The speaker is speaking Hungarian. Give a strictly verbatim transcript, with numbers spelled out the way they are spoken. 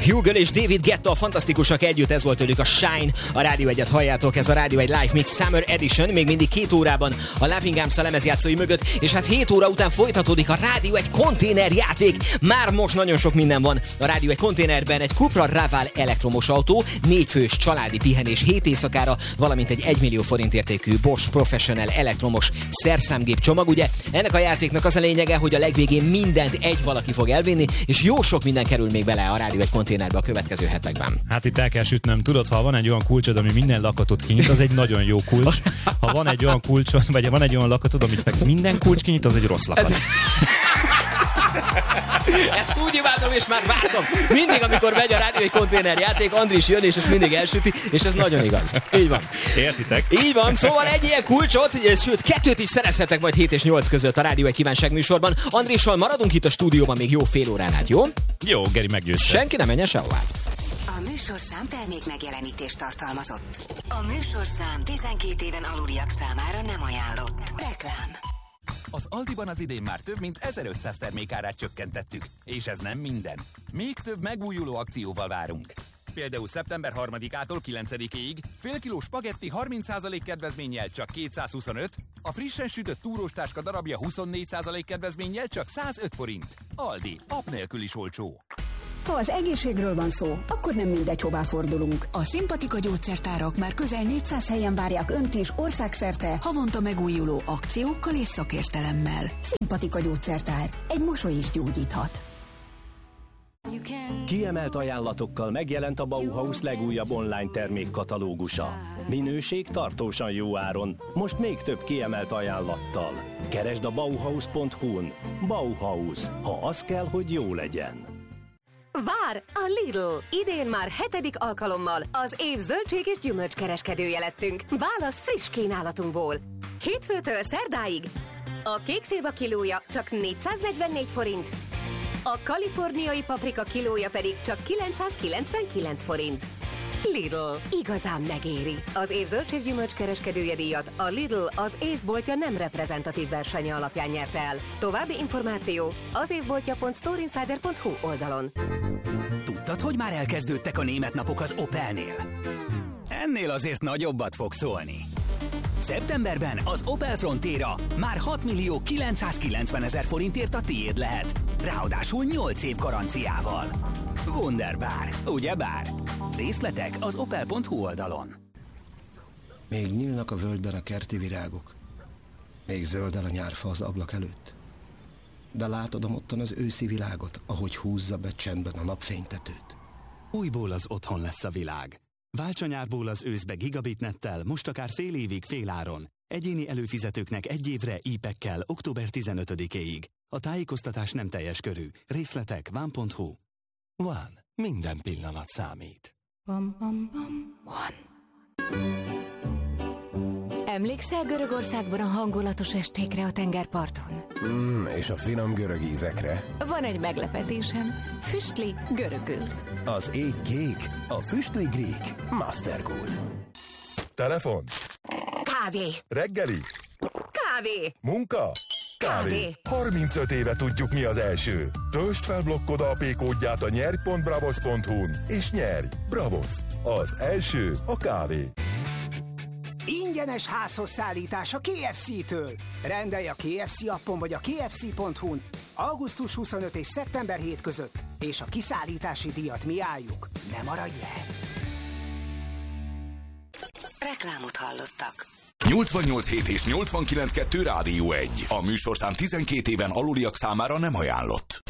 Hugo és David Guetta, fantasztikusak együtt, ez volt tőlük a Shine. A Rádió egyet halljátok, ez a Rádió egy Live Mix Summer Edition, még mindig két órában a Laughing Gums a lemezjátszói mögött, és hát hét óra után folytatódik a Rádió egy konténerjáték. Már most nagyon sok minden van a Rádió egy konténerben, egy Cupra Raval elektromos autó, négy fős családi pihenés hét éjszakára, valamint egy egymillió forint értékű Bosch Professional elektromos szerszámgép csomag. Ugye ennek a játéknak az a lényege, hogy a legvégén mindent egy valaki fog elvinni, és jó sok minden kerül még bele a Rádió egy konténerbe a következő hetekben. Hát itt el kell sütnöm, tudod, ha van egy olyan kulcsod, ami minden lakatot kinyit, az egy nagyon jó kulcs. Ha van egy olyan kulcsod, vagy van egy olyan lakatod, amit meg minden kulcs kinyit, az egy rossz lakat. Ez... Ezt úgy imádom, és már vártam. Mindig, amikor megy a Rádió egy konténer játék, Andris jön, és ezt mindig elsüti, és ez nagyon igaz. Így van. Értitek? Így van, szóval egy ilyen kulcsot, sőt, kettőt is szerezhetek majd hét és nyolc között a Rádió egy kívánság műsorban. Andrissal maradunk itt a stúdióban még jó fél órán át, jó? Jó, Geri meggyőzte. Senki nem menjen sehová. A műsorszám termék megjelenítést tartalmazott. A műsorszám tizenkét éven aluliak számára nem ajánlott. Reklám. Az Aldiban az idén már több mint ezerötszáz termékárát csökkentettük. És ez nem minden. Még több megújuló akcióval várunk. Például szeptember harmadikától kilencedikéig fél kiló spagetti harminc százalék kedvezménnyel csak kétszázhuszonöt, a frissen sütött túróstáska darabja huszonnégy százalék kedvezménnyel csak százöt forint. Aldi, app nélkül is olcsó. Ha az egészségről van szó, akkor nem mindegy, hová fordulunk. A Szimpatika gyógyszertárak már közel négyszáz helyen várják Önt is országszerte havonta megújuló akciókkal és szakértelemmel. Szimpatika gyógyszertár. Egy mosoly is gyógyíthat. Kiemelt ajánlatokkal megjelent a Bauhaus legújabb online termékkatalógusa. Minőség tartósan jó áron, most még több kiemelt ajánlattal. Keresd a bauhaus pont hu-n. Bauhaus, ha az kell, hogy jó legyen. Vár a Lidl! Idén már hetedik alkalommal az év zöldség és gyümölcskereskedője lettünk. Válasz friss kínálatunkból. Hétfőtől szerdáig a kék szilva kilója csak négyszáznegyvennégy forint, a kaliforniai paprika kilója pedig csak kilencszázkilencvenkilenc forint. Lidl. Igazán megéri. Az év zöldséggyümölcs kereskedője díjat a Lidl az évboltja nem reprezentatív versenye alapján nyerte el. További információ az évboltja pont storeinsider pont hu oldalon. Tudtad, hogy már elkezdődtek a német napok az Opelnél? Ennél azért nagyobbat fog szólni. Szeptemberben az Opel Frontera már hat millió kilencszázkilencven ezer forintért a tiéd lehet. Ráadásul nyolc év garanciával. Wunderbar, ugyebár? Részletek az opel pont hu oldalon. Még nyílnak a völgyben a kerti virágok. Még zöldel a nyárfa az ablak előtt. De látod ottan az őszi világot, ahogy húzza be csendben a napfénytetőt. Újból az otthon lesz a világ. Válts a nyárból az őszbe gigabitnettel, most akár fél évig féláron. Egyéni előfizetőknek egy évre í pekkel október tizenötödikéig. A tájékoztatás nem teljes körű. Részletek van pont hu. Van. Minden pillanat számít. Bam, bam, bam. One. Emlékszel Görögországban a hangulatos estékre a tengerparton? Mm, és a finom görög ízekre. Van egy meglepetésem. Füstli görögül. Az ég kék, a füstli grík. Mastergood. Telefon. Kávé. Reggeli. Kávé. Munka. Kávé. Kávé. harmincöt éve tudjuk, mi az első. Töltsd fel blokkod á pé kódját a nyerj pont bravos pont hu-n, és nyerj! Bravos! Az első a kávé. Ingyenes házhoz szállítás a ká ef cé-től. Rendelj a ká ef cé appon vagy a ká ef cé pont hu-n augusztus huszonötödike és szeptember hetedike között, és a kiszállítási díjat mi álljuk. Ne maradj le! Reklámot hallottak. nyolcvannyolc hét és nyolcvankilenc kettő Rádió egy. A műsorszám tizenkét éven aluliak számára nem ajánlott.